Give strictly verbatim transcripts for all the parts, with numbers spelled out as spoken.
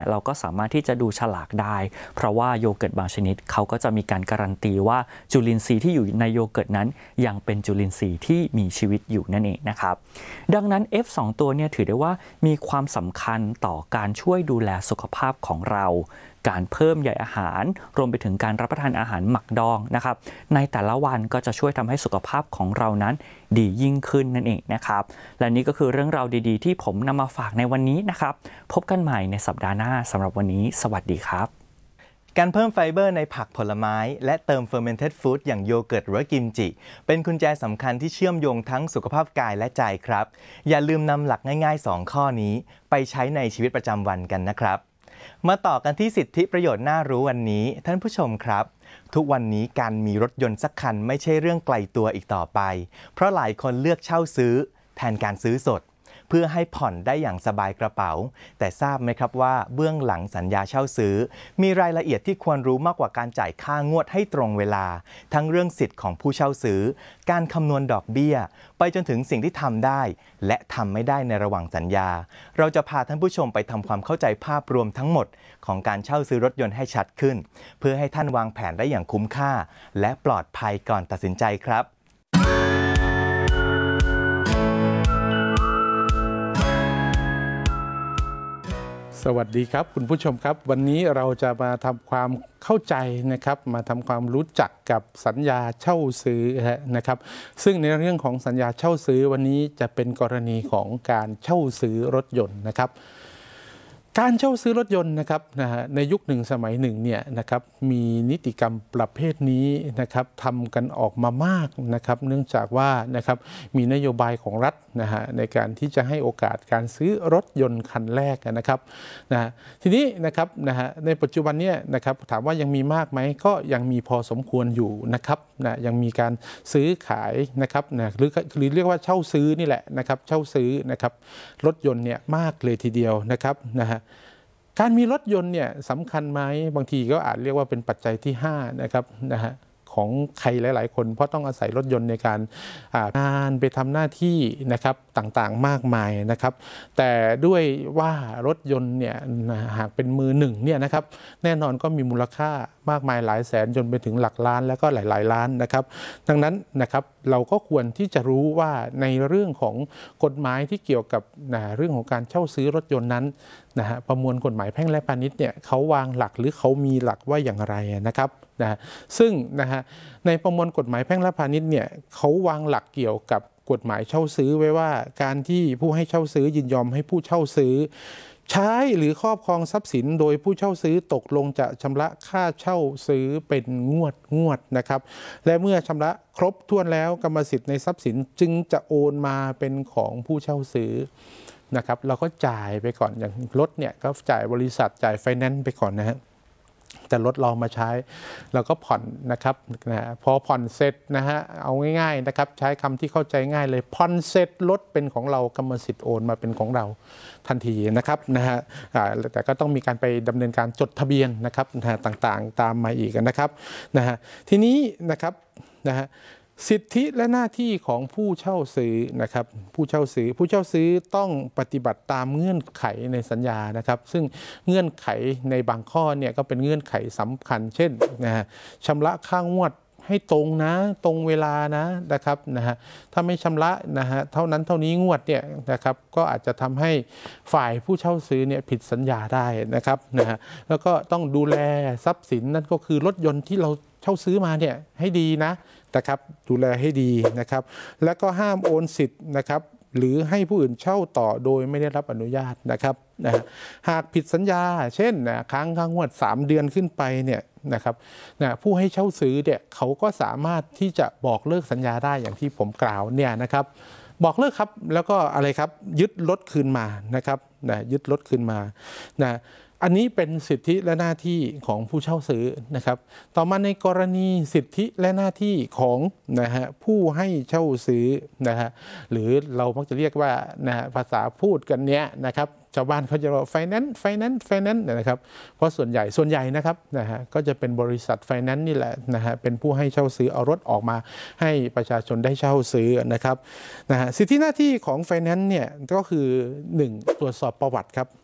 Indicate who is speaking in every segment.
Speaker 1: เราก็สามารถที่จะดูฉลากได้เพราะว่าโยเกิร์ตบางชนิดเขาก็จะมีการการันตีว่าจุลินทรีย์ที่อยู่ในโยเกิร์ตนั้นยังเป็นจุลินทรีย์ที่มีชีวิตอยู่นั่นเองนะครับดังนั้น เอฟ สอง ตัวเนี่ยถือได้ว่ามีความสำคัญต่อการช่วยดูแลสุขภาพของเราการเพิ่มใยอาหารรวมไปถึงการรับประทานอาหารหมักดองนะครับในแต่ละวันก็จะช่วยทำให้สุขภาพของเรานั้นดียิ่งขึ้นนั่นเองนะครับและนี่ก็คือเรื่องราวดีๆที่ผมนำมาฝากในวันนี้นะครับพบกันใหม่ในสัปดาห์หน้าสำหรับวันนี้สวัสดีครับ
Speaker 2: การเพิ่มไฟเบอร์ในผักผลไม้และเติม fermented food อย่างโยเกิร์ตหรือกิมจิเป็นกุญแจสำคัญที่เชื่อมโยงทั้งสุขภาพกายและใจครับอย่าลืมนำหลักง่ายๆสองข้อนี้ไปใช้ในชีวิตประจำวันกันนะครับมาต่อกันที่สิทธิประโยชน์น่ารู้วันนี้ท่านผู้ชมครับทุกวันนี้การมีรถยนต์สักคันไม่ใช่เรื่องไกลตัวอีกต่อไปเพราะหลายคนเลือกเช่าซื้อแทนการซื้อสดเพื่อให้ผ่อนได้อย่างสบายกระเป๋าแต่ทราบไหมครับว่าเบื้องหลังสัญญาเช่าซื้อมีรายละเอียดที่ควรรู้มากกว่าการจ่ายค่างวดให้ตรงเวลาทั้งเรื่องสิทธิ์ของผู้เช่าซื้อการคำนวณดอกเบี้ยไปจนถึงสิ่งที่ทำได้และทำไม่ได้ในระหว่างสัญญาเราจะพาท่านผู้ชมไปทำความเข้าใจภาพรวมทั้งหมดของการเช่าซื้อรถยนต์ให้ชัดขึ้นเพื่อให้ท่านวางแผนได้อย่างคุ้มค่าและปลอดภัยก่อนตัดสินใจครับ
Speaker 3: สวัสดีครับคุณผู้ชมครับวันนี้เราจะมาทำความเข้าใจนะครับมาทำความรู้จักกับสัญญาเช่าซื้อนะครับซึ่งในเรื่องของสัญญาเช่าซื้อวันนี้จะเป็นกรณีของการเช่าซื้อรถยนต์นะครับการเช่าซื้อรถยนต์นะครับนะฮะในยุคหนึ่งสมัยหนึ่งเนี่ยนะครับมีนิติกรรมประเภทนี้นะครับทำกันออกมามากนะครับเนื่องจากว่านะครับมีนโยบายของรัฐนะฮะในการที่จะให้โอกาสการซื้อรถยนต์คันแรกนะครับนะฮะทีนี้นะครับนะฮะในปัจจุบันเนี่ยนะครับถามว่ายังมีมากไหมก็ยังมีพอสมควรอยู่นะครับนะยังมีการซื้อขายนะครับนะหรือหรือเรียกว่าเช่าซื้อนี่แหละนะครับเช่าซื้อนะครับรถยนต์เนี่ยมากเลยทีเดียวนะครับนะฮะการมีรถยนต์เนี่ยสำคัญไหมบางทีก็อาจเรียกว่าเป็นปัจจัยที่ห้านะครับนะฮะของใครหลายๆคนเพราะต้องอาศัยรถยนต์ในการงานไปทำหน้าที่นะครับต่างๆมากมายนะครับแต่ด้วยว่ารถยนต์เนี่ยหากเป็นมือหนึ่งเนี่ยนะครับแน่นอนก็มีมูลค่ามากมายหลายแสนจนไปถึงหลักล้านแล้วก็หลายๆล้านนะครับดังนั้นนะครับเราก็ควรที่จะรู้ว่าในเรื่องของกฎหมายที่เกี่ยวกับนะเรื่องของการเช่าซื้อรถยนต์นั้นนะฮะประมวลกฎหมายแพ่งและพาณิชย์เนี่ยเขาวางหลักหรือเขามีหลักว่าอย่างไรนะครับนะซึ่งนะฮะในประมวลกฎหมายแพ่งและพาณิชย์เนี่ยเขาวางหลักเกี่ยวกับกฎหมายเช่าซื้อไว้ว่าการที่ผู้ให้เช่าซื้อยินยอมให้ผู้เช่าซื้อใช้หรือครอบครองทรัพย์สินโดยผู้เช่าซื้อตกลงจะชำระค่าเช่าซื้อเป็นงวดงวดนะครับและเมื่อชำระครบถ้วนแล้วกรรมสิทธิ์ในทรัพย์สินจึงจะโอนมาเป็นของผู้เช่าซื้อนะครับเราก็จ่ายไปก่อนอย่างรถเนี่ยก็จ่ายบริษัทจ่ายไฟแนนซ์ไปก่อนนะฮะแต่รถเรามาใช้เราก็ผ่อนนะครับนะพอผ่อนเสร็จนะฮะเอาง่ายๆนะครับใช้คำที่เข้าใจง่ายเลยผ่อนเสร็จรถเป็นของเรากรรมสิทธิ์โอนมาเป็นของเราทันทีนะครับนะฮะแต่ก็ต้องมีการไปดำเนินการจดทะเบียนนะครับนะฮะต่างๆตามมาอีกนะครับนะฮะทีนี้นะครับนะฮะสิทธิและหน้าที่ของผู้เช่าซื้อนะครับผู้เช่าซื้อผู้เช่าซื้อต้องปฏิบัติตามเงื่อนไขในสัญญานะครับซึ่งเงื่อนไขในบางข้อเนี่ยก็เป็นเงื่อนไขสำคัญเช่นนะฮะชำระค่างวดให้ตรงนะตรงเวลานะนะครับนะฮะถ้าไม่ชำระนะฮะเท่านั้นเท่านี้งวดเนี่ยนะครับก็อาจจะทำให้ฝ่ายผู้เช่าซื้อเนี่ยผิดสัญญาได้นะครับนะฮะแล้วก็ต้องดูแลทรัพย์สินนั่นก็คือรถยนต์ที่เราเช่าซื้อมาเนี่ยให้ดีนะนะครับดูแลให้ดีนะครับแล้วก็ห้ามโอนสิทธิ์นะครับหรือให้ผู้อื่นเช่าต่อโดยไม่ได้รับอนุญาตนะครับนะหากผิดสัญญาเช่นนะค้างค่างวดสามเดือนขึ้นไปเนี่ยนะครับนะผู้ให้เช่าซื้อเนี่ยเขาก็สามารถที่จะบอกเลิกสัญญาได้อย่างที่ผมกล่าวเนี่ยนะครับบอกเลิกครับแล้วก็อะไรครับยึดรถคืนมานะครับนะยึดรถคืนมานะอันนี้เป็นสิทธิและหน้าที่ของผู้เช่าซื้อนะครับต่อมาในกรณีสิทธิและหน้าที่ของนะฮะผู้ให้เช่าซื้อนะฮะหรือเรามักจะเรียกว่านะฮะภาษาพูดกันเนี้ยนะครับชาวบ้านเขาจะเรียกไฟแนนซ์ไฟแนนซ์ไฟแนนซ์นะครับเพราะส่วนใหญ่ส่วนใหญ่นะครับนะฮะก็จะเป็นบริษัทไฟแนนซ์นี่แหละนะฮะเป็นผู้ให้เช่าซื้อเอารถออกมาให้ประชาชนได้เช่าซื้อนะครับนะฮะสิทธิหน้าที่ของไฟแนนซ์เนี่ยก็คือหนึ่งตรวจสอบประวัติครับ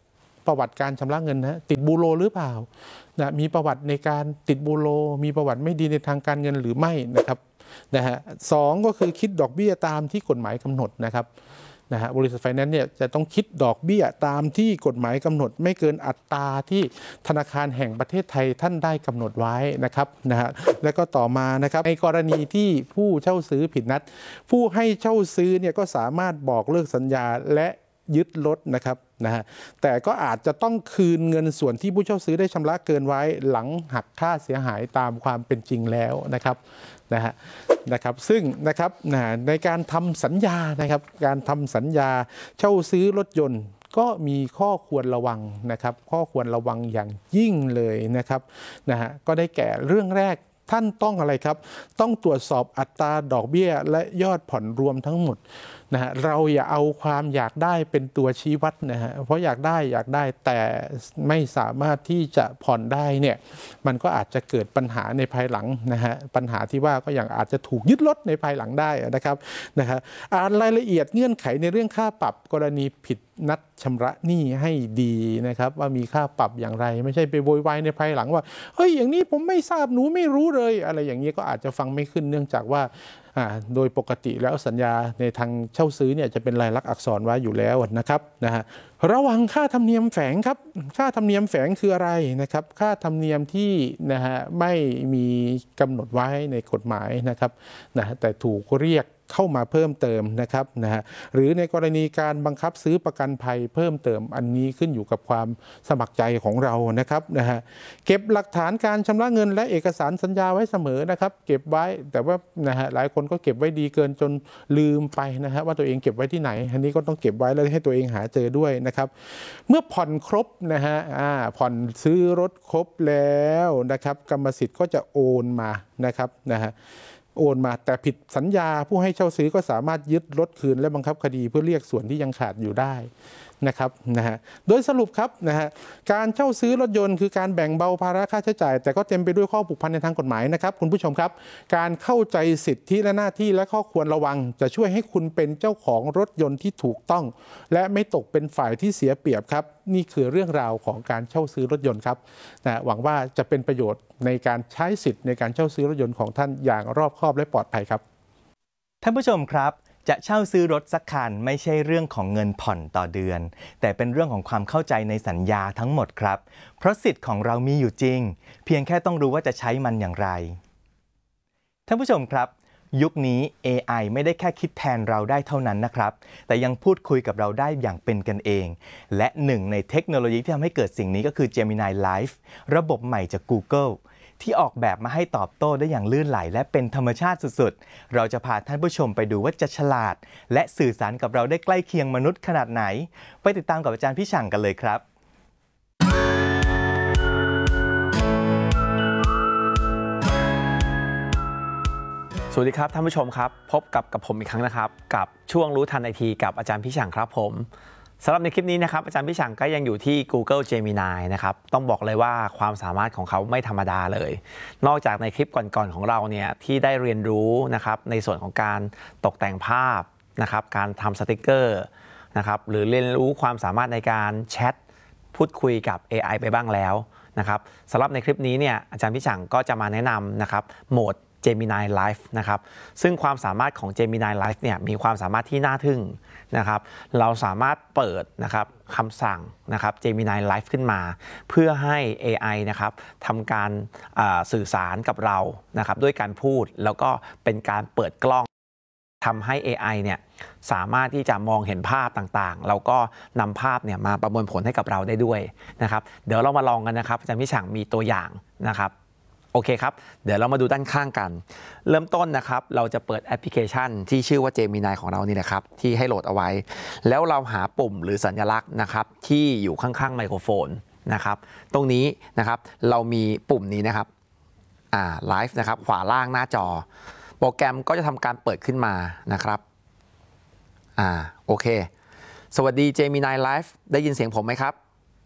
Speaker 3: ประวัติการชำระเงินนะติดบูโรหรือเปล่านะมีประวัติในการติดบูโรมีประวัติไม่ดีในทางการเงินหรือไม่นะครับนะฮะสองก็คือคิดดอกเบี้ยตามที่กฎหมายกำหนดนะครับนะฮะบริษัทไฟแนนซ์เนี่ยจะต้องคิดดอกเบี้ยตามที่กฎหมายกำหนดไม่เกินอัตราที่ธนาคารแห่งประเทศไทยท่านได้กำหนดไว้นะครับนะฮะแล้วก็ต่อมานะครับในกรณีที่ผู้เช่าซื้อผิดนัดผู้ให้เช่าซื้อเนี่ยก็สามารถบอกเลิกสัญญาและยึดรถนะครับนะฮะแต่ก็อาจจะต้องคืนเงินส่วนที่ผู้เช่าซื้อได้ชำระเกินไว้หลังหักค่าเสียหายตามความเป็นจริงแล้วนะครับนะฮะนะครับซึ่งนะครับในการทำสัญญานะครับการทำสัญญาเช่าซื้อรถยนต์ก็มีข้อควรระวังนะครับข้อควรระวังอย่างยิ่งเลยนะครับนะฮะก็ได้แก่เรื่องแรกท่านต้องอะไรครับต้องตรวจสอบอัตราดอกเบี้ยและยอดผ่อนรวมทั้งหมดนะฮะเราอย่าเอาความอยากได้เป็นตัวชี้วัดนะฮะเพราะอยากได้อยากได้แต่ไม่สามารถที่จะผ่อนได้เนี่ยมันก็อาจจะเกิดปัญหาในภายหลังนะฮะปัญหาที่ว่าก็อย่างอาจจะถูกยึดรถในภายหลังได้นะครับนะฮะอ่านรายละเอียดเงื่อนไขในเรื่องค่าปรับกรณีผิดนัดชำระหนี้ให้ดีนะครับว่ามีค่าปรับอย่างไรไม่ใช่ไปโวยวายในภายหลังว่าเฮ้ยอย่างนี้ผมไม่ทราบหนูไม่รู้เลยอะไรอย่างนี้ก็อาจจะฟังไม่ขึ้นเนื่องจากว่าโดยปกติแล้วสัญญาในทางเช่าซื้อเนี่ยจะเป็นลายลักษณ์อักษรไว้อยู่แล้วนะครับนะฮะระวังค่าธรรมเนียมแฝงครับค่าธรรมเนียมแฝงคืออะไรนะครับค่าธรรมเนียมที่นะฮะไม่มีกำหนดไว้ในกฎหมายนะครับนะแต่ถูกเรียกเข้ามาเพิ่มเติมนะครับนะฮะหรือในกรณีการบังคับซื้อประกันภัยเพิ่มเติมอันนี้ขึ้นอยู่กับความสมัครใจของเรานะครับนะฮะเก็บหลักฐานการชำระเงินและเอกสารสัญญาไว้เสมอนะครับเก็บไว้แต่ว่านะฮะหลายคนก็เก็บไว้ดีเกินจนลืมไปนะฮะว่าตัวเองเก็บไว้ที่ไหนอันนี้ก็ต้องเก็บไว้แล้วให้ตัวเองหาเจอด้วยนะครับเมื่อผ่อนครบนะฮะอ่าผ่อนซื้อรถครบแล้วนะครับกรรมสิทธิ์ก็จะโอนมานะครับนะฮะโอนมาแต่ผิดสัญญาผู้ให้เช่าซื้อก็สามารถยึดรถคืนและบังคับคดีเพื่อเรียกส่วนที่ยังขาดอยู่ได้นะครับนะฮะโดยสรุปครับนะฮะการเช่าซื้อรถยนต์คือการแบ่งเบาภาระค่าใช้จ่ายแต่ก็เต็มไปด้วยข้อผูกพันในทางกฎหมายนะครับคุณผู้ชมครับการเข้าใจสิทธิและหน้าที่และข้อควรระวังจะช่วยให้คุณเป็นเจ้าของรถยนต์ที่ถูกต้องและไม่ตกเป็นฝ่ายที่เสียเปรียบครับนี่คือเรื่องราวของการเช่าซื้อรถยนต์ครับนะหวังว่าจะเป็นประโยชน์ในการใช้สิทธิ์ในการเช่าซื้อรถยนต์ของท่านอย่างรอบคอบและปลอดภัยครับ
Speaker 2: ท่านผู้ชมครับจะเช่าซื้อรถสักคันไม่ใช่เรื่องของเงินผ่อนต่อเดือนแต่เป็นเรื่องของความเข้าใจในสัญญาทั้งหมดครับเพราะสิทธิ์ของเรามีอยู่จริงเพียงแค่ต้องรู้ว่าจะใช้มันอย่างไรท่านผู้ชมครับยุคนี้ เอ ไอ ไม่ได้แค่คิดแทนเราได้เท่านั้นนะครับแต่ยังพูดคุยกับเราได้อย่างเป็นกันเองและหนึ่งในเทคโนโลยีที่ทำให้เกิดสิ่งนี้ก็คือ Gemini Live ระบบใหม่จาก Googleที่ออกแบบมาให้ตอบโต้ได้อย่างลื่นไหลและเป็นธรรมชาติสุดๆเราจะพาท่านผู้ชมไปดูว่าจะฉลาดและสื่อสารกับเราได้ใกล้เคียงมนุษย์ขนาดไหนไปติดตามกับอาจารย์พี่ฉ่างกันเลยครับ
Speaker 4: สวัสดีครับท่านผู้ชมครับพบกับกับผมอีกครั้งนะครับกับช่วงรู้ทันไอทีกับอาจารย์พี่ฉ่างครับผมสำหรับในคลิปนี้นะครับอาจารย์พี่ฉ่างก็ยังอยู่ที่ Google Gemini นะครับต้องบอกเลยว่าความสามารถของเขาไม่ธรรมดาเลยนอกจากในคลิปก่อนๆของเราเนี่ยที่ได้เรียนรู้นะครับในส่วนของการตกแต่งภาพนะครับการทำสติกเกอร์นะครับหรือเรียนรู้ความสามารถในการแชทพูดคุยกับ เอ ไอ ไปบ้างแล้วนะครับสำหรับในคลิปนี้เนี่ยอาจารย์พี่ฉ่างก็จะมาแนะนำนะครับโหมดGemini Live นะครับซึ่งความสามารถของ Gemini Live เนี่ยมีความสามารถที่น่าทึ่งนะครับเราสามารถเปิดนะครับคำสั่งนะครับ Gemini Live ขึ้นมาเพื่อให้ เอ ไอ นะครับทำการสื่อสารกับเรานะครับด้วยการพูดแล้วก็เป็นการเปิดกล้องทำให้ เอ ไอ เนี่ยสามารถที่จะมองเห็นภาพต่างๆแล้วก็นำภาพเนี่ยมาประมวลผลให้กับเราได้ด้วยนะครับเดี๋ยวเรามาลองกันนะครับอาจารย์พี่ฉ่างมีตัวอย่างนะครับโอเคครับเดี๋ยวเรามาดูด้านข้างกันเริ่มต้นนะครับเราจะเปิดแอปพลิเคชันที่ชื่อว่า Gemini ของเรานี่แหละครับที่ให้โหลดเอาไว้แล้วเราหาปุ่มหรือสัญลักษณ์นะครับที่อยู่ข้างๆไมโครโฟนนะครับตรงนี้นะครับเรามีปุ่มนี้นะครับอ่าไลฟ์นะครับขวาล่างหน้าจอโปรแกรมก็จะทำการเปิดขึ้นมานะครับอ่าโอเคสวัสดี Gemini Live ได้ยินเสียงผมไหมครับ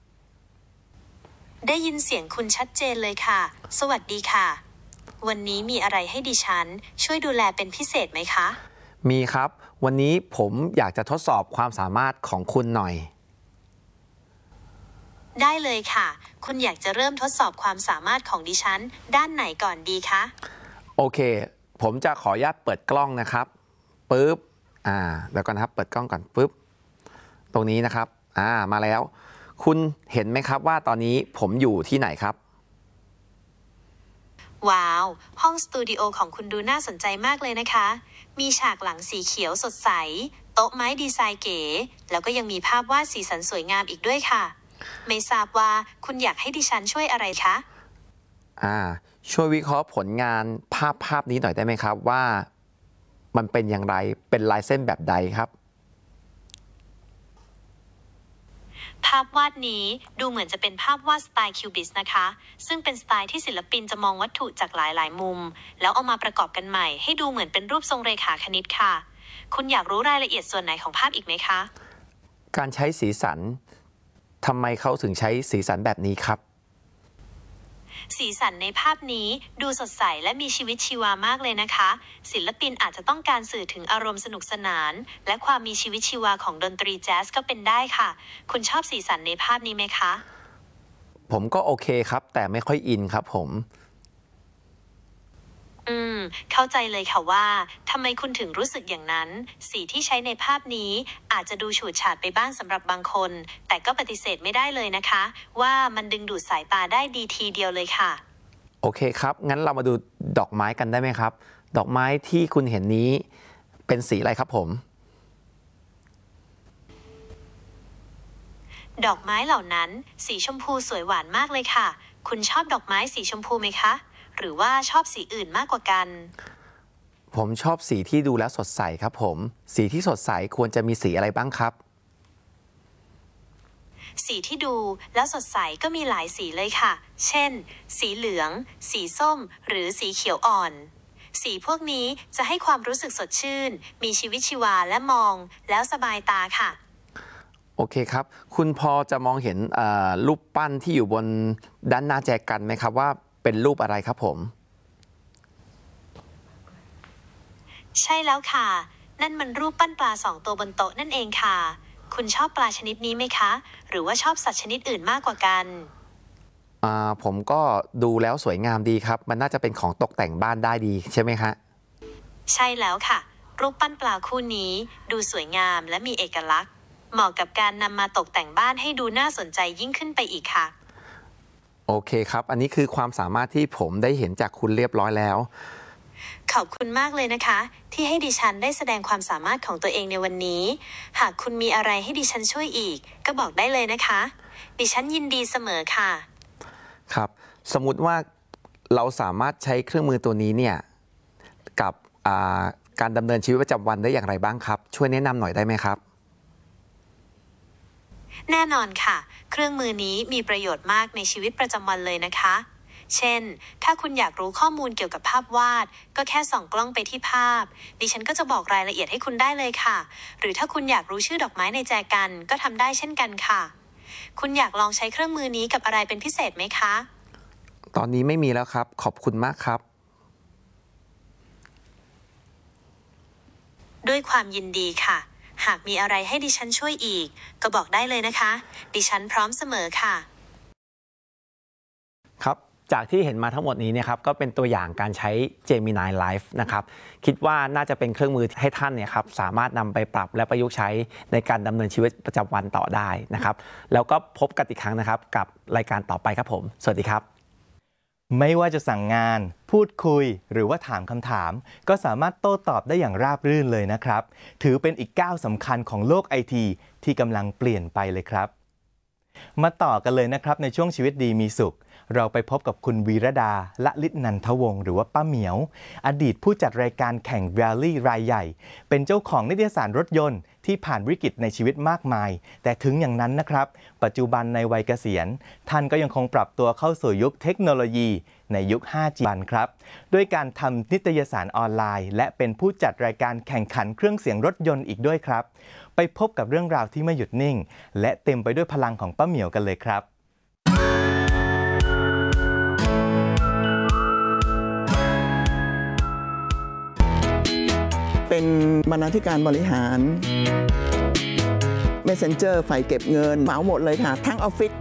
Speaker 5: ได้ยินเสียงคุณชัดเจนเลยค่ะสวัสดีค่ะวันนี้มีอะไรให้ดิฉันช่วยดูแลเป็นพิเศษไหมคะ
Speaker 4: มีครับวันนี้ผมอยากจะทดสอบความสามารถของคุณหน่อย
Speaker 5: ได้เลยค่ะ คุณอยากจะเริ่มทดสอบความสามารถของดิฉันด้านไหนก่อนดีคะ
Speaker 4: โอเคผมจะขออนุญาตเปิดกล้องนะครับปึ๊บอ่าแล้วก็นะครับเปิดกล้องก่อนปึ๊บตรงนี้นะครับอ่ามาแล้วคุณเห็นไหมครับว่าตอนนี้ผมอยู่ที่ไหนครับ
Speaker 5: ว้าวห้องสตูดิโอของคุณดูน่าสนใจมากเลยนะคะมีฉากหลังสีเขียวสดใสโต๊ะไม้ดีไซน์เก๋แล้วก็ยังมีภาพวาดสีสันสวยงามอีกด้วยค่ะไม่ทราบว่าคุณอยากให้ดิฉันช่วยอะไรคะ
Speaker 4: อ่าช่วยวิเคราะห์ผลงานภาพภาพนี้หน่อยได้ไหมครับว่ามันเป็นอย่างไรเป็นลายเส้นแบบใดครับ
Speaker 5: ภาพวาดนี้ดูเหมือนจะเป็นภาพวาดสไตล์คิวบิสนะคะซึ่งเป็นสไตล์ที่ศิลปินจะมองวัตถุจากหลายๆมุมแล้วเอามาประกอบกันใหม่ให้ดูเหมือนเป็นรูปทรงเรขาคณิตค่ะคุณอยากรู้รายละเอียดส่วนไหนของภาพอีกไหมคะ
Speaker 4: การใช้สีสันทำไมเขาถึงใช้สีสันแบบนี้ครับ
Speaker 5: สีสันในภาพนี้ดูสดใสและมีชีวิตชีวามากเลยนะคะศิลปินอาจจะต้องการสื่อถึงอารมณ์สนุกสนานและความมีชีวิตชีวาของดนตรีแจ๊สก็เป็นได้ค่ะคุณชอบสีสันในภาพนี้ไหมคะ
Speaker 4: ผมก็โอเคครับแต่ไม่ค่อยอินครับผม
Speaker 5: อืมเข้าใจเลยค่ะว่าทำไมคุณถึงรู้สึกอย่างนั้นสีที่ใช้ในภาพนี้อาจจะดูฉูดฉาดไปบ้างสำหรับบางคนแต่ก็ปฏิเสธไม่ได้เลยนะคะว่ามันดึงดูดสายตาได้ดีทีเดียวเลยค่ะ
Speaker 4: โอเคครับงั้นเรามาดูดอกไม้กันได้ไหมครับดอกไม้ที่คุณเห็นนี้เป็นสีอะไรครับผม
Speaker 5: ดอกไม้เหล่านั้นสีชมพูสวยหวานมากเลยค่ะคุณชอบดอกไม้สีชมพูไหมคะหรือว่าชอบสีอื่นมากกว่ากัน
Speaker 4: ผมชอบสีที่ดูแล้วสดใสครับผมสีที่สดใสควรจะมีสีอะไรบ้างครับ
Speaker 5: สีที่ดูแล้วสดใสก็มีหลายสีเลยค่ะเช่นสีเหลืองสีส้มหรือสีเขียวอ่อนสีพวกนี้จะให้ความรู้สึกสดชื่นมีชีวิตชีวาและมองแล้วสบายตาค่ะ
Speaker 4: โอเคครับคุณพอจะมองเห็นรูปปั้นที่อยู่บนด้านหน้าแจกันไหมครับว่าเป็นรูปอะไรครับผม
Speaker 5: ใช่แล้วค่ะนั่นมันรูปปั้นปลาสองตัวบนโต๊ะนั่นเองค่ะคุณชอบปลาชนิดนี้ไหมคะหรือว่าชอบสัตว์ชนิดอื่นมากกว่ากัน
Speaker 4: อ่าผมก็ดูแล้วสวยงามดีครับมันน่าจะเป็นของตกแต่งบ้านได้ดีใช่ไหมคะ
Speaker 5: ใช่แล้วค่ะรูปปั้นปลาคู่นี้ดูสวยงามและมีเอกลักษณ์เหมาะกับการนำมาตกแต่งบ้านให้ดูน่าสนใจยิ่งขึ้นไปอีกค่ะ
Speaker 4: โอเคครับอันนี้คือความสามารถที่ผมได้เห็นจากคุณเรียบร้อยแล้ว
Speaker 5: ขอบคุณมากเลยนะคะที่ให้ดิฉันได้แสดงความสามารถของตัวเองในวันนี้หากคุณมีอะไรให้ดิฉันช่วยอีกก็บอกได้เลยนะคะดิฉันยินดีเสมอค่ะ
Speaker 4: ครับสมมุติว่าเราสามารถใช้เครื่องมือตัวนี้เนี่ยกับการดำเนินชีวิตประจำวันได้อย่างไรบ้างครับช่วยแนะนำหน่อยได้ไหมครับ
Speaker 5: แน่นอนค่ะเครื่องมือนี้มีประโยชน์มากในชีวิตประจำวันเลยนะคะเช่นถ้าคุณอยากรู้ข้อมูลเกี่ยวกับภาพวาดก็แค่ส่องกล้องไปที่ภาพดิฉันก็จะบอกรายละเอียดให้คุณได้เลยค่ะหรือถ้าคุณอยากรู้ชื่อดอกไม้ในแจกันก็ทำได้เช่นกันค่ะคุณอยากลองใช้เครื่องมือนี้กับอะไรเป็นพิเศษไหมคะ
Speaker 4: ตอนนี้ไม่มีแล้วครับขอบคุณมากครับ
Speaker 5: ด้วยความยินดีค่ะหากมีอะไรให้ดิฉันช่วยอีกก็บอกได้เลยนะคะดิฉันพร้อมเสมอค่ะ
Speaker 4: ครับจากที่เห็นมาทั้งหมดนี้เนี่ยครับก็เป็นตัวอย่างการใช้ Gemini Live นะครับคิดว่าน่าจะเป็นเครื่องมือให้ท่านเนี่ยครับสามารถนำไปปรับและประยุกต์ใช้ในการดำเนินชีวิตประจำวันต่อได้นะครับแล้วก็พบกันอีกครั้งนะครับกับรายการต่อไปครับผมสวัสดีครับ
Speaker 2: ไม่ว่าจะสั่งงานพูดคุยหรือว่าถามคำถามก็สามารถโต้ตอบได้อย่างราบรื่นเลยนะครับถือเป็นอีกก้าวสำคัญของโลกไอทีที่กำลังเปลี่ยนไปเลยครับมาต่อกันเลยนะครับในช่วงชีวิตดีมีสุขเราไปพบกับคุณวีรดาละลิศนันทวงศ์หรือว่าป้าเหมียวอดีตผู้จัดรายการแข่งแรลลี่รายใหญ่เป็นเจ้าของนิตยสารรถยนต์ที่ผ่านวิกฤตในชีวิตมากมายแต่ถึงอย่างนั้นนะครับปัจจุบันในวัยเกษียณท่านก็ยังคงปรับตัวเข้าสู่ยุคเทคโนโลยีในยุค ห้าจี ครับด้วยการทำนิตยสารออนไลน์และเป็นผู้จัดรายการแข่งขันเครื่องเสียงรถยนต์อีกด้วยครับไปพบกับเรื่องราวที่ไม่หยุดนิ่งและเต็มไปด้วยพลังของป้าเหมียวกันเลยครับ
Speaker 6: เป็นบรรณาธิการบริหาร Messenger ฝ่ายเก็บเงินเหมาหมดเลยค่ะทั้งออฟฟิศ